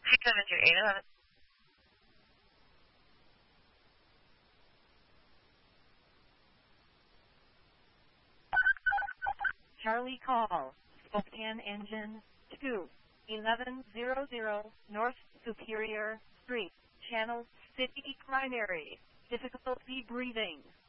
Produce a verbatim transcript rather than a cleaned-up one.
six seven two eight eleven. Charlie call, Spokane Engine two, eleven hundred North Superior Street, Channel City Primary, difficulty breathing.